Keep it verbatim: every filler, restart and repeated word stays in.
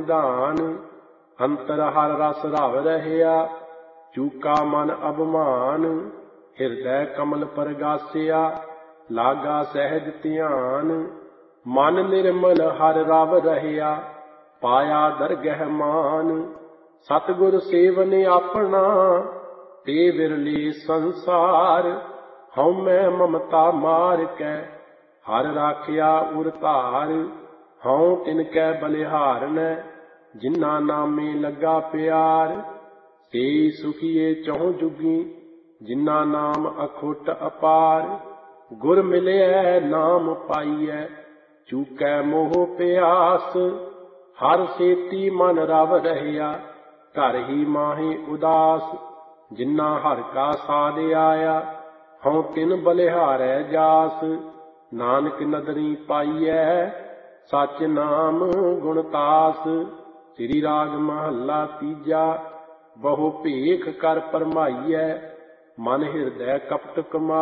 ਨਿਧਾਨ। ਅੰਤਰ ਹਰ ਰਸ ਰਵ ਰਹਿਆ, ਚੂਕਾ ਮਨ ਅਭਮਾਨ। ਹਿਰਦੈ ਕਮਲ ਪਰਗਾਸਿਆ, ਲਾਗਾ ਸਹਿਜ ਧਿਆਨ। ਮਨ ਨਿਰਮਲ ਹਰ ਰਵ ਰਹਿਆ, ਪਾਇਆ ਦਰਗਹਿ ਮਾਨ। ਸਤਿਗੁਰ ਸੇਵਨ ਆਪਣਾ, ਤੇ ਵਿਰਲੇ ਸੰਸਾਰ। ਹਉਮੈ ਮਮਤਾ ਮਾਰ ਕੈ, ਹਰ ਰਾਖਿਆ ਉਰ ਧਾਰ। ਹਉ ਤਿਨ ਕੈ ਬਲਿਹਾਰਨੈ, ਜਿਨ੍ਹਾਂ ਨਾਮੇ ਲੱਗਾ ਪਿਆਰ। ਤੇ ਸੁਖੀਏ ਚਹੁ ਜੁਗੀ, ਜਿਨ੍ਹਾਂ ਨਾਮ ਅਖੁੱਟ ਅਪਾਰ। ਗੁਰ ਮਿਲਿਐ ਨਾਮ ਪਾਈਐ, ਚੂਕੈ ਮੋਹ ਪਿਆਸ। ਹਰ ਸੇਤੀ ਮਨ ਰਵ ਰਹਿਆ, ਘਰ ਹੀ ਮਾਹੀ ਉਦਾਸ। ਜਿਨ੍ਹਾਂ ਹਰਿ ਕਾ ਸਾਧ ਆਇਆ, ਹਉ ਤਿਨ ਬਲਿਹਾਰੈ ਜਾਸ। ਨਾਨਕ ਨਦਰੀ ਪਾਈਐ, ਸਚ ਨਾਮ ਗੁਣਤਾਸ। ਸ੍ਰੀ ਰਾਗ ਮਹੱਲਾ ਤੀਜਾ। ਬਹੁ ਭੇਖ ਕਰ ਭਰਮਾਈਐ, ਮਨ ਹਿਰਦੈ ਕਪਟ ਕਮਾ